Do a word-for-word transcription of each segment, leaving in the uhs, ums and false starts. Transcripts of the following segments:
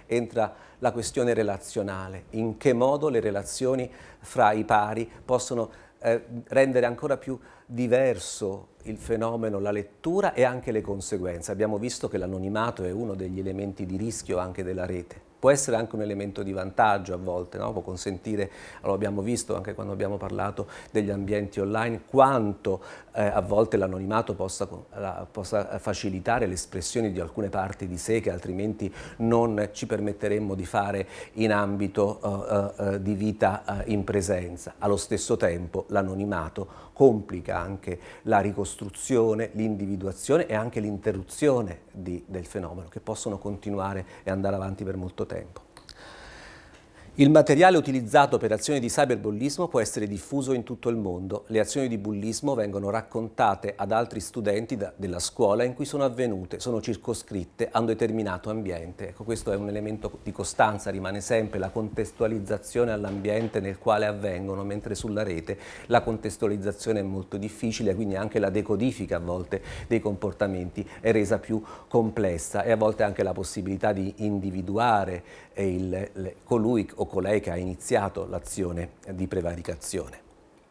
entra la questione relazionale, in che modo le relazioni fra i pari possono eh, rendere ancora più diverso il fenomeno, la lettura e anche le conseguenze. Abbiamo visto che l'anonimato è uno degli elementi di rischio anche della rete. Può essere anche un elemento di vantaggio a volte, no? Può consentire, lo abbiamo visto anche quando abbiamo parlato degli ambienti online, quanto eh, a volte l'anonimato possa, la, possa facilitare l'espressione di alcune parti di sé che altrimenti non ci permetteremmo di fare in ambito uh, uh, di vita uh, in presenza. Allo stesso tempo l'anonimato complica anche la ricostruzione, l'individuazione e anche l'interruzione di, del fenomeno, che possono continuare e andare avanti per molto tempo. Il materiale utilizzato per azioni di cyberbullismo può essere diffuso in tutto il mondo. Le azioni di bullismo vengono raccontate ad altri studenti da, della scuola in cui sono avvenute, sono circoscritte a un determinato ambiente. Ecco, questo è un elemento di costanza, rimane sempre la contestualizzazione all'ambiente nel quale avvengono, mentre sulla rete la contestualizzazione è molto difficile, quindi anche la decodifica a volte dei comportamenti è resa più complessa e a volte anche la possibilità di individuare il, le, colui o colei che ha iniziato l'azione di prevaricazione.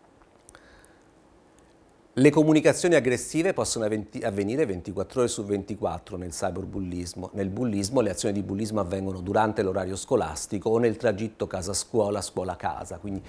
Le comunicazioni aggressive possono avvenire ventiquattro ore su ventiquattro nel cyberbullismo. Nel bullismo le azioni di bullismo avvengono durante l'orario scolastico o nel tragitto casa-scuola, scuola-casa. Quindi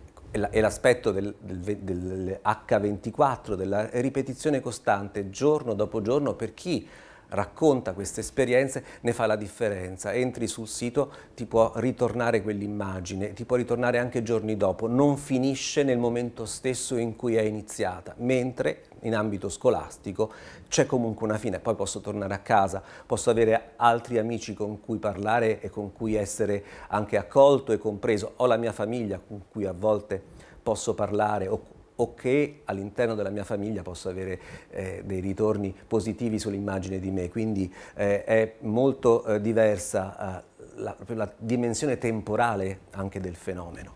è l'aspetto del, del, del acca ventiquattro, della ripetizione costante giorno dopo giorno. Per chi racconta queste esperienze ne fa la differenza. Entri sul sito, ti può ritornare quell'immagine, ti può ritornare anche giorni dopo, non finisce nel momento stesso in cui è iniziata, mentre in ambito scolastico c'è comunque una fine. Poi posso tornare a casa, posso avere altri amici con cui parlare e con cui essere anche accolto e compreso, ho la mia famiglia con cui a volte posso parlare o o che all'interno della mia famiglia posso avere eh, dei ritorni positivi sull'immagine di me. Quindi eh, è molto eh, diversa eh, la, la dimensione temporale anche del fenomeno.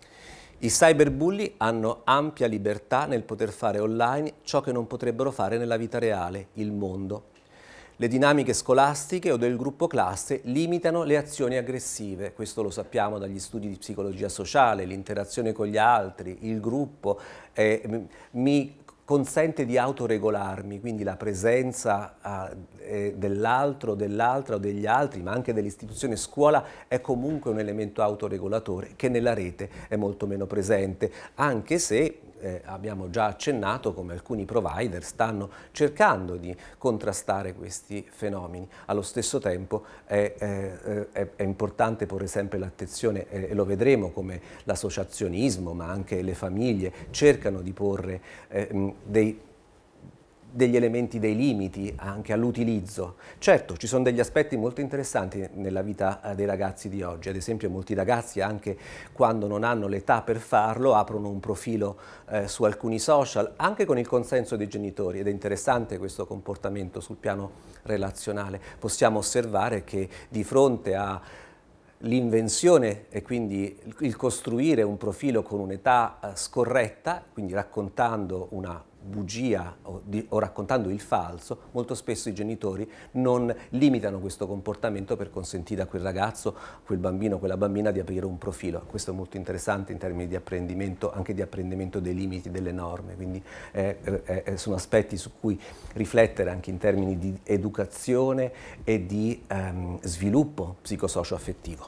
I cyberbulli hanno ampia libertà nel poter fare online ciò che non potrebbero fare nella vita reale, il mondo. Le dinamiche scolastiche o del gruppo classe limitano le azioni aggressive, questo lo sappiamo dagli studi di psicologia sociale, l'interazione con gli altri, il gruppo eh, mi consente di autoregolarmi, quindi la presenza eh, dell'altro, dell'altra o degli altri, ma anche dell'istituzione scuola è comunque un elemento autoregolatore che nella rete è molto meno presente, anche se Eh, abbiamo già accennato come alcuni provider stanno cercando di contrastare questi fenomeni. Allo stesso tempo è, è, è, è importante porre sempre l'attenzione, eh, e lo vedremo come l'associazionismo, ma anche le famiglie cercano di porre eh, dei degli elementi, dei limiti anche all'utilizzo. Certo, ci sono degli aspetti molto interessanti nella vita dei ragazzi di oggi, ad esempio molti ragazzi anche quando non hanno l'età per farlo aprono un profilo eh, su alcuni social, anche con il consenso dei genitori, ed è interessante questo comportamento sul piano relazionale. Possiamo osservare che di fronte a l'invenzione e quindi il costruire un profilo con un'età eh, scorretta, quindi raccontando una bugia o, di, o raccontando il falso, molto spesso i genitori non limitano questo comportamento per consentire a quel ragazzo, quel bambino, quella bambina di aprire un profilo. Questo è molto interessante in termini di apprendimento, anche di apprendimento dei limiti, delle norme, quindi eh, eh, sono aspetti su cui riflettere anche in termini di educazione e di ehm, sviluppo psicosocio-affettivo.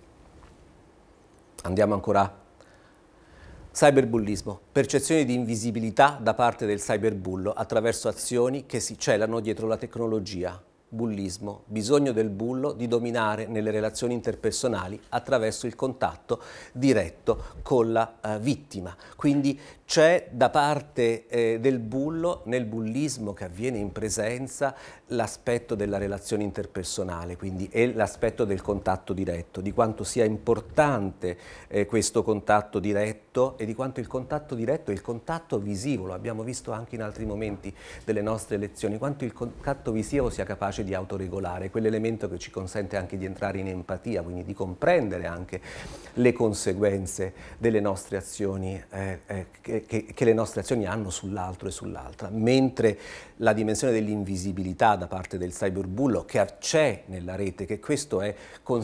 Andiamo ancora. Cyberbullismo, percezione di invisibilità da parte del cyberbullo attraverso azioni che si celano dietro la tecnologia. Bullismo, bisogno del bullo di dominare nelle relazioni interpersonali attraverso il contatto diretto con la uh, vittima. Quindi c'è da parte eh, del bullo, nel bullismo che avviene in presenza, l'aspetto della relazione interpersonale, quindi è l'aspetto del contatto diretto, di quanto sia importante eh, questo contatto diretto e di quanto il contatto diretto e il contatto visivo, lo abbiamo visto anche in altri momenti delle nostre lezioni, quanto il contatto visivo sia capace di autoregolare, quell'elemento che ci consente anche di entrare in empatia, quindi di comprendere anche le conseguenze delle nostre azioni, eh, eh, che, che, che le nostre azioni hanno sull'altro e sull'altra, mentre la dimensione dell'invisibilità da parte del cyberbullo che c'è nella rete, che questo è